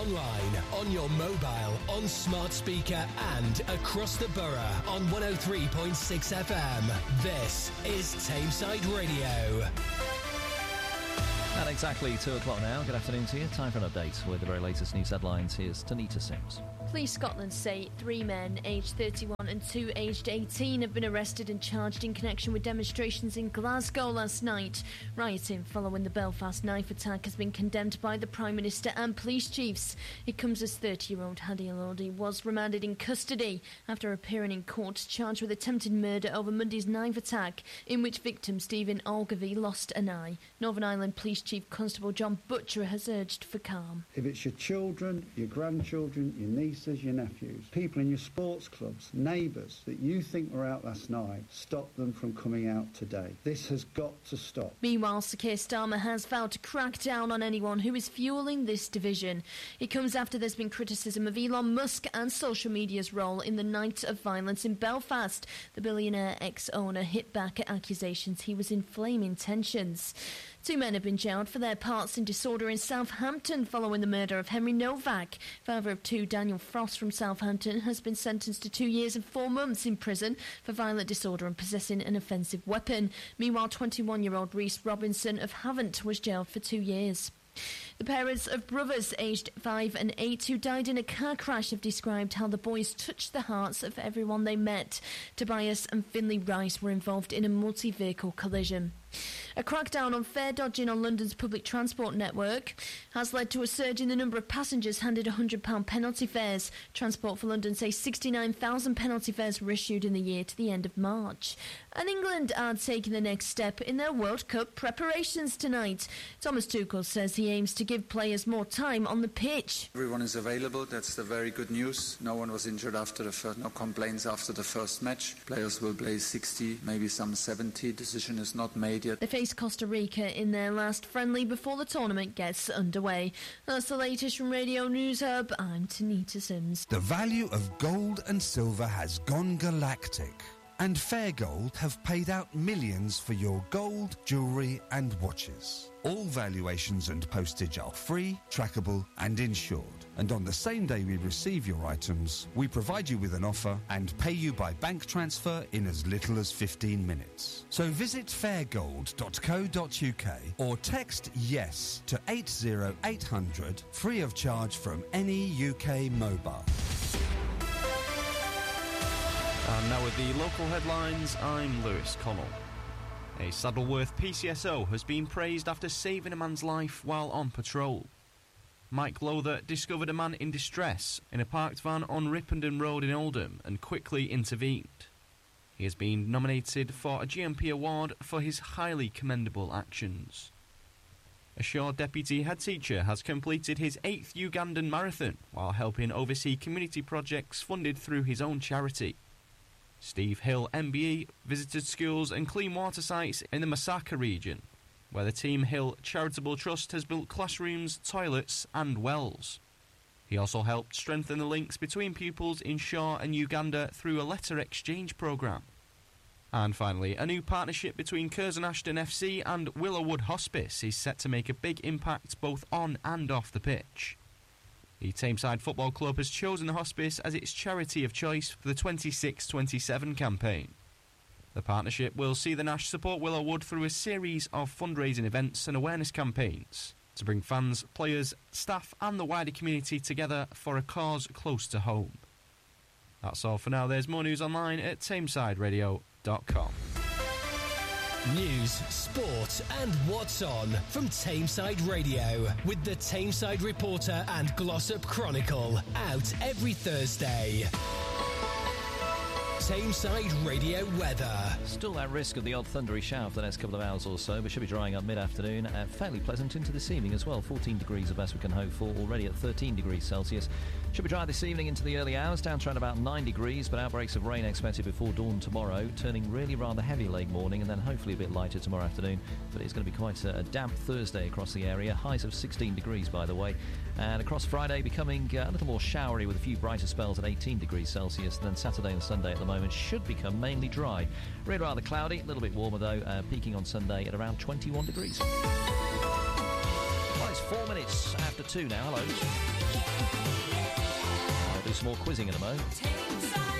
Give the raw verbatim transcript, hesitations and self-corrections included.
online, on your mobile, on smart speaker and across the borough on one oh three point six F M. This is Tameside Radio. At exactly two o'clock now, good afternoon to you. Time for an update with the very latest news headlines. Here's Tanita Sims. Police Scotland say three men, aged thirty-one and two aged eighteen, have been arrested and charged in connection with demonstrations in Glasgow last night. Rioting following the Belfast knife attack has been condemned by the Prime Minister and police chiefs. It comes as thirty-year-old Hadi Lodi was remanded in custody after appearing in court charged with attempted murder over Monday's knife attack, in which victim Stephen Ogilvie lost an eye. Northern Ireland Police Chief Constable John Butcher has urged for calm. If it's your children, your grandchildren, your nieces, your nephews, people in your sports clubs, neighbours that you think were out last night, stop them from coming out today. This has got to stop. Meanwhile, Sir Keir Starmer has vowed to crack down on anyone who is fuelling this division. It comes after there's been criticism of Elon Musk and social media's role in the night of violence in Belfast. The billionaire ex-owner hit back at accusations he was inflaming tensions. Two men have been jailed for their parts in disorder in Southampton following the murder of Henry Novak. Father of two, Daniel Frost from Southampton, has been sentenced to two years and four months in prison for violent disorder and possessing an offensive weapon. Meanwhile, twenty-one-year-old Rhys Robinson of Havant was jailed for two years. The parents of brothers aged five and eight who died in a car crash have described how the boys touched the hearts of everyone they met. Tobias and Finlay Rice were involved in a multi-vehicle collision. A crackdown on fare dodging on London's public transport network has led to a surge in the number of passengers handed one hundred pounds penalty fares. Transport for London say sixty-nine thousand penalty fares were issued in the year to the end of March. And England are taking the next step in their World Cup preparations tonight. Thomas Tuchel says he aims to give players more time on the pitch. Everyone is available, that's the very good news. No one was injured after the first, no complaints after the first match. Players will play sixty, maybe some seventy. Decision is not made yet. They face Costa Rica in their last friendly before the tournament gets underway. That's the latest from Radio News Hub. I'm Tanita Sims. The value of gold and silver has gone galactic, and Fair Gold have paid out millions for your gold, jewellery and watches. All valuations and postage are free, trackable and insured. And on the same day we receive your items, we provide you with an offer and pay you by bank transfer in as little as fifteen minutes. So visit fairgold dot co dot uk or text YES to eight oh eight hundred, free of charge from any U K mobile. And now with the local headlines, I'm Lewis Connell. A Saddleworth P C S O has been praised after saving a man's life while on patrol. Mike Lowther discovered a man in distress in a parked van on Ripponden Road in Oldham and quickly intervened. He has been nominated for a G M P award for his highly commendable actions. A Shaw deputy head teacher has completed his eighth Ugandan marathon while helping oversee community projects funded through his own charity. Steve Hill M B E visited schools and clean water sites in the Masaka region, where the Team Hill Charitable Trust has built classrooms, toilets and wells. He also helped strengthen the links between pupils in Shaw and Uganda through a letter exchange programme. And finally, a new partnership between Curzon Ashton F C and Willowwood Hospice is set to make a big impact both on and off the pitch. The Tameside Football Club has chosen the hospice as its charity of choice for the twenty-six twenty-seven campaign. The partnership will see the Nash support Willowwood through a series of fundraising events and awareness campaigns to bring fans, players, staff and the wider community together for a cause close to home. That's all for now. There's more news online at tameside radio dot com. News, sport and what's on from Tameside Radio with the Tameside Reporter and Glossop Chronicle, out every Thursday. Tameside Radio weather. Still at risk of the odd thundery shower for the next couple of hours or so, but should be drying up mid-afternoon. Uh, fairly pleasant into this evening as well. fourteen degrees the best we can hope for, already at thirteen degrees Celsius. Should be dry this evening into the early hours, down to around about nine degrees, but outbreaks of rain expected before dawn tomorrow, turning really rather heavy late morning and then hopefully a bit lighter tomorrow afternoon. But it's going to be quite a, a damp Thursday across the area. Highs of sixteen degrees, by the way. And across Friday, becoming uh, a little more showery with a few brighter spells at eighteen degrees Celsius. And then Saturday and Sunday at the moment should become mainly dry. Really rather cloudy, a little bit warmer though, uh, peaking on Sunday at around twenty-one degrees. Well, it's four minutes after after two now. Hello. I'll do some more quizzing in a moment.